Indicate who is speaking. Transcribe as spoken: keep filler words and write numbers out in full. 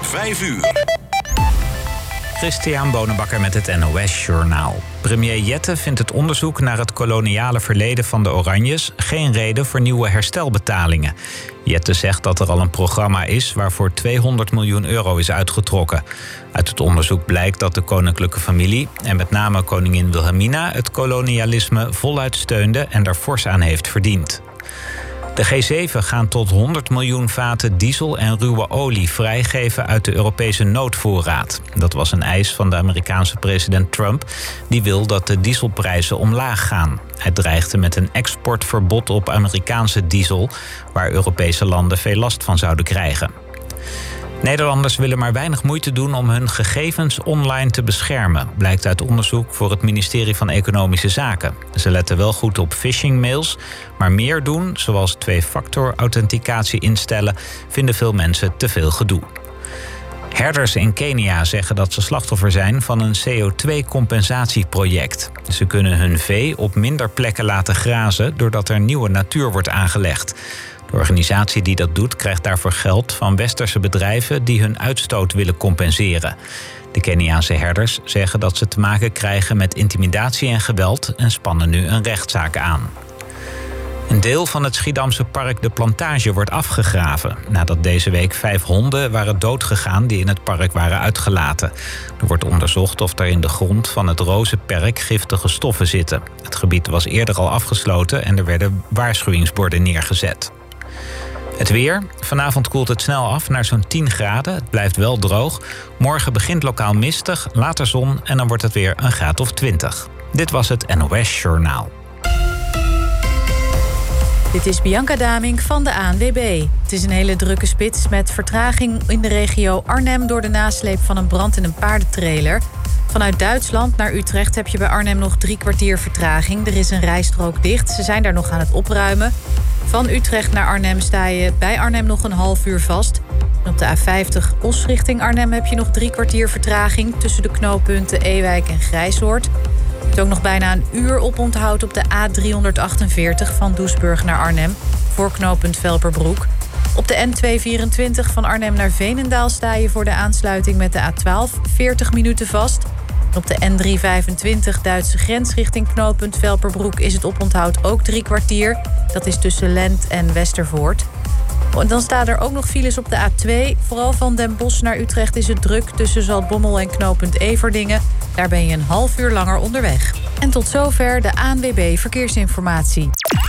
Speaker 1: vijf uur.
Speaker 2: Christian Bonenbakker met het N O S Journaal. Premier Jette vindt het onderzoek naar het koloniale verleden van de Oranjes geen reden voor nieuwe herstelbetalingen. Jette zegt dat er al een programma is waarvoor tweehonderd miljoen euro is uitgetrokken. Uit het onderzoek blijkt dat de koninklijke familie, en met name koningin Wilhelmina, het kolonialisme voluit steunde en er fors aan heeft verdiend. De G zeven gaan tot honderd miljoen vaten diesel en ruwe olie vrijgeven uit de Europese noodvoorraad. Dat was een eis van de Amerikaanse president Trump, die wil dat de dieselprijzen omlaag gaan. Hij dreigde met een exportverbod op Amerikaanse diesel, waar Europese landen veel last van zouden krijgen. Nederlanders willen maar weinig moeite doen om hun gegevens online te beschermen, blijkt uit onderzoek voor het ministerie van Economische Zaken. Ze letten wel goed op phishingmails, maar meer doen, zoals twee-factor authenticatie instellen, vinden veel mensen te veel gedoe. Herders in Kenia zeggen dat ze slachtoffer zijn van een C O twee compensatieproject. Ze kunnen hun vee op minder plekken laten grazen doordat er nieuwe natuur wordt aangelegd. De organisatie die dat doet krijgt daarvoor geld van westerse bedrijven die hun uitstoot willen compenseren. De Keniaanse herders zeggen dat ze te maken krijgen met intimidatie en geweld en spannen nu een rechtszaak aan. Een deel van het Schiedamse park De Plantage wordt afgegraven, nadat deze week vijf honden waren doodgegaan die in het park waren uitgelaten. Er wordt onderzocht of er in de grond van het Rozenperk giftige stoffen zitten. Het gebied was eerder al afgesloten en er werden waarschuwingsborden neergezet. Het weer. Vanavond koelt het snel af naar zo'n tien graden. Het blijft wel droog. Morgen begint lokaal mistig, later zon en dan wordt het weer een graad of twintig. Dit was het N O S Journaal.
Speaker 3: Dit is Bianca Damink van de A N W B. Het is een hele drukke spits met vertraging in de regio Arnhem door de nasleep van een brand in een paardentrailer. Vanuit Duitsland naar Utrecht heb je bij Arnhem nog drie kwartier vertraging. Er is een rijstrook dicht. Ze zijn daar nog aan het opruimen. Van Utrecht naar Arnhem sta je bij Arnhem nog een half uur vast. En op de A vijftig Os richting Arnhem heb je nog drie kwartier vertraging tussen de knooppunten Ewijk en Grijshoort. Je hebt ook nog bijna een uur oponthoud op de A driehonderdachtenveertig van Doesburg naar Arnhem voor knooppunt Velperbroek. Op de N tweehonderdvierentwintig van Arnhem naar Veenendaal sta je voor de aansluiting met de A twaalf veertig minuten vast. En op de N driehonderdvijfentwintig Duitse grens richting knooppunt Velperbroek is het oponthoud ook drie kwartier. Dat is tussen Lent en Westervoort. En dan staan er ook nog files op de A twee. Vooral van Den Bosch naar Utrecht is het druk tussen Zaltbommel en knooppunt Everdingen. Daar ben je een half uur langer onderweg. En tot zover de A N W B Verkeersinformatie.